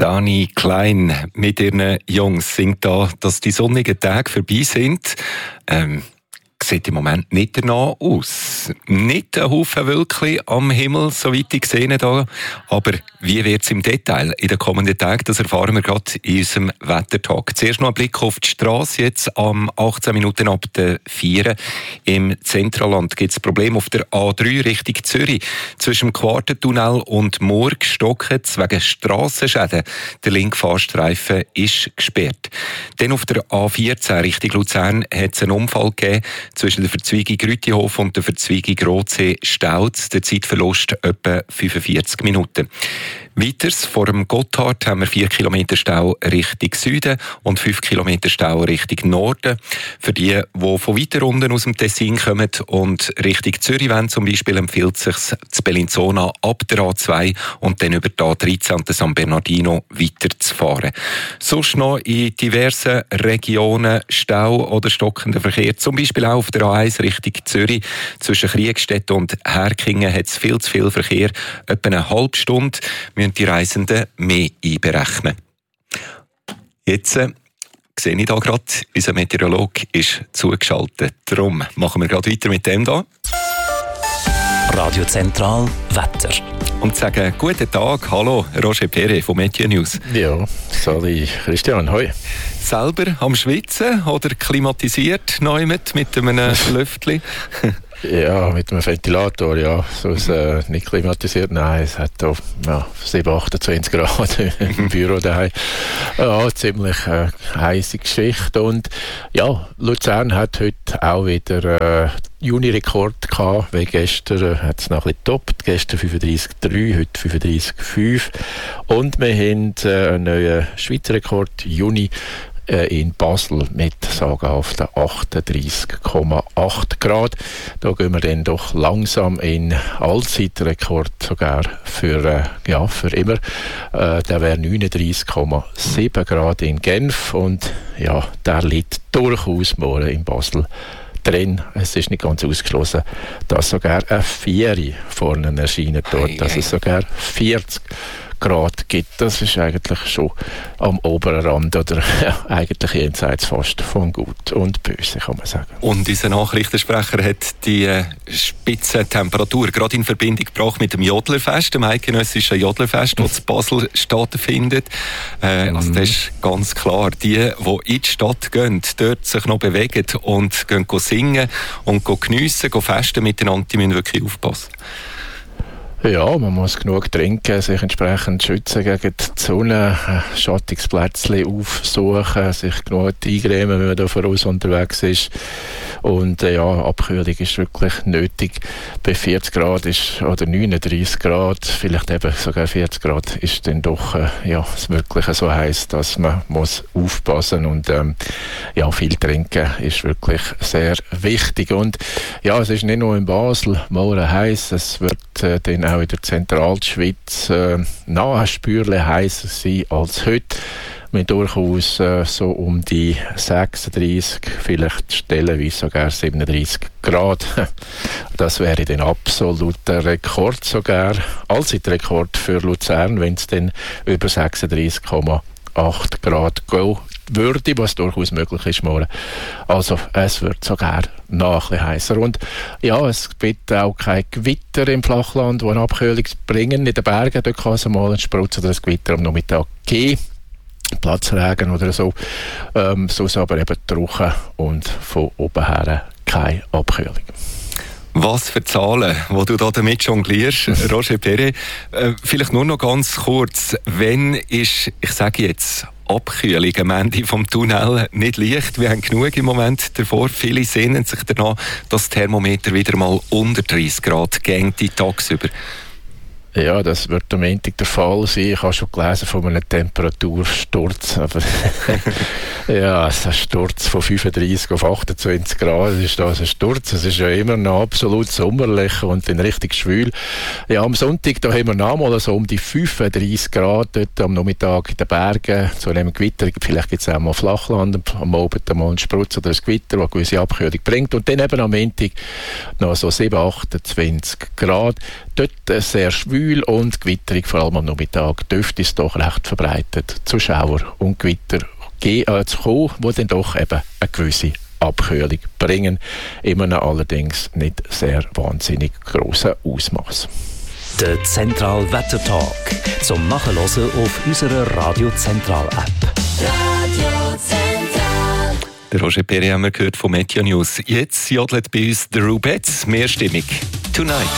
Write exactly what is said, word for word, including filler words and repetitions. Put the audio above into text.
Dani Klein mit ihren Jungs singt da, dass die sonnigen Tage vorbei sind. Ähm, sieht im Moment nicht danach aus. Nicht ein Haufen Wölkchen am Himmel, soweit ich sehe da. Aber wie wird es im Detail in den kommenden Tagen? Das erfahren wir gerade in unserem Wettertag. Zuerst noch ein Blick auf die Straße. Jetzt am achtzehn Minuten ab der vier. Im Zentralland gibt es Probleme auf der A drei Richtung Zürich. Zwischen dem Quartentunnel und Murg stocken es wegen Strassenschäden. Der linke Fahrstreifen ist gesperrt. Dann auf der A vierzehn Richtung Luzern hat es einen Unfall gegeben. Zwischen der Verzweigung Rütihof und der Verzweigung Rotsee staut der Zeitverlust etwa fünfundvierzig Minuten. Weiters vor dem Gotthard haben wir vier Kilometer Stau Richtung Süden und fünf Kilometer Stau Richtung Norden. Für die, die von weiter unten aus dem Tessin kommen und Richtung Zürich wollen, zum Beispiel empfiehlt es sich zu Bellinzona ab der A zwei und dann über die A dreizehn und San Bernardino weiterzufahren. Sonst noch in diversen Regionen Stau oder stockender Verkehr, zum Beispiel auch auf der A eins Richtung Zürich. Zwischen Kriegstedt und Herkingen hat es viel zu viel Verkehr, etwa eine halbe Stunde. Müssen die Reisenden mehr einberechnen. Jetzt äh, sehe ich da gerade, unser Meteorologe ist zugeschaltet. Darum machen wir gerade weiter mit dem hier. Radio Zentral Wetter. Und sagen guten Tag, hallo, Roger Perret von Meteo News. Ja, sali Christian, hoi. Selber am Schwitzen oder klimatisiert neu mit, mit einem Lüftchen? Ja, mit einem Ventilator, ja. So ist äh, nicht klimatisiert. Nein, es hat hier ja, sieben, achtundzwanzig Grad im Büro daheim. Ja, ziemlich äh, heisse Geschichte. Und ja, Luzern hat heute auch wieder äh, Juni-Rekord gehabt, weil gestern äh, hat es noch ein bisschen getoppt. Gestern fünfunddreißig Komma drei, heute fünfunddreißig Komma fünf. Und wir haben äh, einen neuen Schweizer Rekord, Juni, in Basel mit sagenhaften achtunddreißig Komma acht Grad. Da gehen wir dann doch langsam in Allzeitrekord sogar für, äh, ja, für immer. Äh, der wäre neununddreißig Komma sieben Grad in Genf und ja, der liegt durchaus morgen in Basel drin. Es ist nicht ganz ausgeschlossen, dass sogar eine Vieri vorne erscheint dort, dass es sogar vierzig Grad gibt. Das ist eigentlich schon am oberen Rand oder ja, eigentlich jenseits fast von Gut und Böse, kann man sagen. Und unser Nachrichtensprecher hat die äh, Spitzentemperatur gerade in Verbindung gebracht mit dem Jodlerfest, dem eidgenössischen Jodlerfest, das in Basel stattfindet. Äh, mhm. Also das ist ganz klar, die, die in die Stadt gehen, dort sich noch bewegen und gehen singen und geniessen, festen miteinander, die müssen wirklich aufpassen. Ja, man muss genug trinken, sich entsprechend schützen gegen die Sonne, ein schattiges Plätzchen aufsuchen, sich genug eingremen, wenn man da voraus unterwegs ist. Und äh, ja, Abkühlung ist wirklich nötig. Bei vierzig Grad ist, oder neununddreißig Grad, vielleicht eben sogar vierzig Grad, ist dann doch äh, ja, das Wirkliche so heiß, dass man muss aufpassen und ähm, ja, viel trinken ist wirklich sehr wichtig. Und ja, es ist nicht nur in Basel morgen heiß, es wird äh, dann auch in der Zentralschweiz äh, noch ein Spürchen heißer sein als heute. Wir durchaus äh, so um die sechsunddreißig, vielleicht stellenweise sogar siebenunddreißig Grad. Das wäre dann absoluter Rekord sogar, Allzeitrekord für Luzern, wenn es dann über sechsunddreißig Komma acht Grad gehen würde, was durchaus möglich ist morgen. Also es wird sogar noch ein bisschen heißer. Und ja, es gibt auch kein Gewitter im Flachland, das eine Abkühlung bringen. In den Bergen dort kann es mal ein Sprutz oder ein Gewitter am Nachmittag geben. Platzregen oder so. Ähm, sonst aber eben trocken und von oben her keine Abkühlung. Was für Zahlen, die du da damit jonglierst, Roger Perret. Äh, vielleicht nur noch ganz kurz. Wenn ist, ich sage jetzt, Abkühlung am Ende vom Tunnel nicht leicht? Wir haben genug im Moment davor. Viele sehnen sich danach, dass das Thermometer wieder mal unter dreißig Grad geht tagsüber. Ja, das wird am Montag der Fall sein. Ich habe schon gelesen von einem Temperatursturz. Aber ja, ein Sturz von fünfunddreißig auf achtundzwanzig Grad, das ist das ein Sturz. Es ist ja immer noch absolut sommerlich und dann richtig schwül. Ja, am Sonntag da haben wir nochmal so um die fünfunddreißig Grad dort am Nachmittag in den Bergen. Zu einem Gewitter, vielleicht gibt es auch mal Flachland, am Abend mal einen Sprutz oder ein Gewitter, das eine gewisse Abkühlung bringt. Und dann eben am Montag noch so sieben, achtundzwanzig Grad. Dort sehr schwül. kühl und gewitterig, vor allem am Nachmittag, dürfte es doch recht verbreitet zu Schauer und Gewitter ge- äh, zu kommen, die dann doch eben eine gewisse Abkühlung bringen. Immer noch allerdings nicht sehr wahnsinnig grossen Ausmaß. Der Zentral-Wetter-Talk zum Nachhören auf unserer Radio Zentral-App. Radio Zentral. Der Roger Perry haben wir gehört von Meteo News. Jetzt jodelt bei uns der Rubetz. Mehrstimmig. Tonight.